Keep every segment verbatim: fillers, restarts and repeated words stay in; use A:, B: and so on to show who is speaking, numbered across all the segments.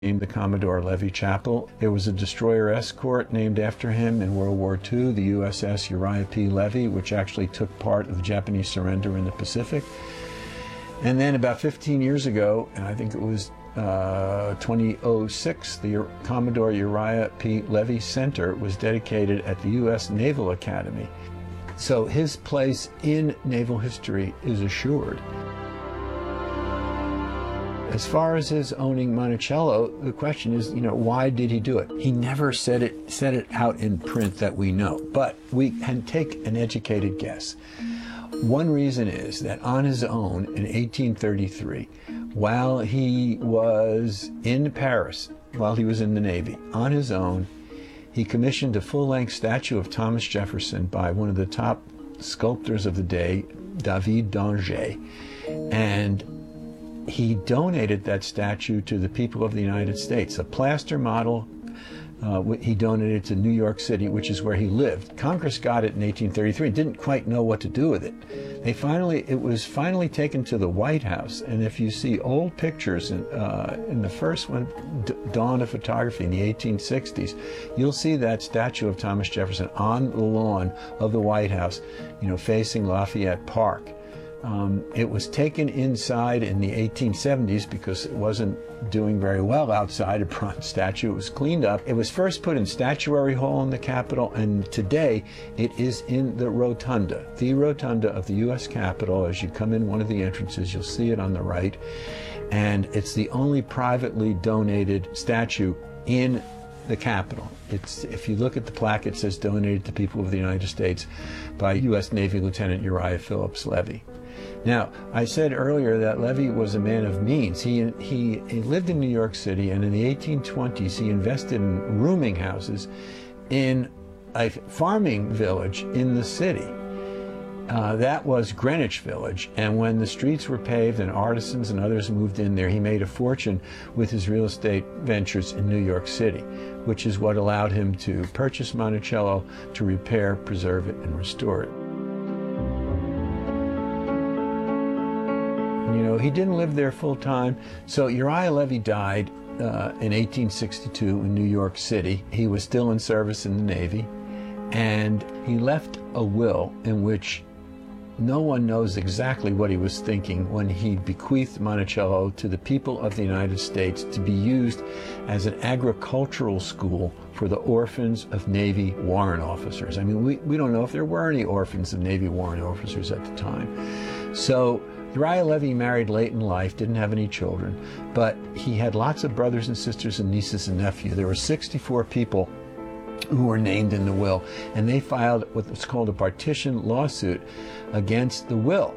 A: named the Commodore Levy Chapel. There was a destroyer escort named after him in World War Two, the U S S Uriah P. Levy, which actually took part of the Japanese surrender in the Pacific. And then about fifteen years ago, and I think it was uh, twenty oh six, the Ur Commodore Uriah P. Levy Center was dedicated at the U S Naval Academy. So his place in naval history is assured. As far as his owning Monticello, the question is, you know, why did he do it? He never said it, said it out in print that we know, but we can take an educated guess. One reason is that on his own in eighteen thirty-three, while he was in Paris, while he was in the Navy, on his own, he commissioned a full-length statue of Thomas Jefferson by one of the top sculptors of the day, David d'Angers, and he donated that statue to the people of the United States. A plaster model uh, he donated to New York City, which is where he lived. Congress got it in eighteen thirty-three, didn't quite know what to do with it. They finally, it was finally taken to the White House, and if you see old pictures in, uh, in the first one, dawn of photography in the eighteen sixties, you'll see that statue of Thomas Jefferson on the lawn of the White House, you know, facing Lafayette Park. Um, it was taken inside in the eighteen seventies because it wasn't doing very well outside, a bronze statue. It was cleaned up. It was first put in Statuary Hall in the Capitol, and today it is in the Rotunda, the Rotunda of the U S Capitol. As you come in one of the entrances, you'll see it on the right, and it's the only privately donated statue in the Capitol. It's, if you look at the plaque, it says donated to people of the United States by U S Navy Lieutenant Uriah Phillips Levy. Now, I said earlier that Levy was a man of means. He, he, he lived in New York City, and in the eighteen twenties, he invested in rooming houses in a farming village in the city. Uh, that was Greenwich Village, and when the streets were paved and artisans and others moved in there, he made a fortune with his real estate ventures in New York City, which is what allowed him to purchase Monticello, to repair, preserve it, and restore it. You know, he didn't live there full time. So Uriah Levy died uh, in eighteen sixty-two in New York City. He was still in service in the Navy, and he left a will in which no one knows exactly what he was thinking when he bequeathed Monticello to the people of the United States to be used as an agricultural school for the orphans of Navy warrant officers. I mean, we, we don't know if there were any orphans of Navy warrant officers at the time. So Uriah Levy married late in life, didn't have any children, but he had lots of brothers and sisters and nieces and nephews. There were sixty-four people who were named in the will, and they filed what's called a partition lawsuit against the will.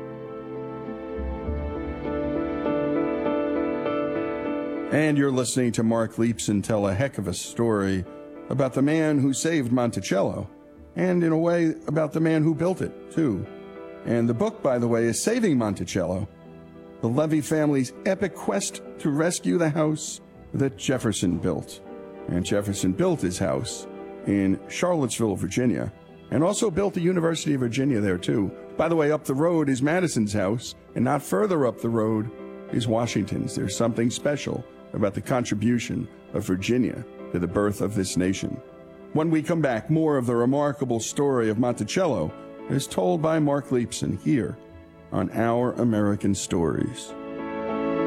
B: And you're listening to Mark Leibson tell a heck of a story about the man who saved Monticello, and in a way about the man who built it, too. And the book, by the way, is Saving Monticello, the Levy family's epic quest to rescue the house that Jefferson built. And Jefferson built his house in Charlottesville, Virginia, and also built the University of Virginia there, too. By the way, up the road is Madison's house, and not further up the road is Washington's. There's something special about the contribution of Virginia to the birth of this nation. When we come back, more of the remarkable story of Monticello is told by Mark Leibson here on Our American Stories.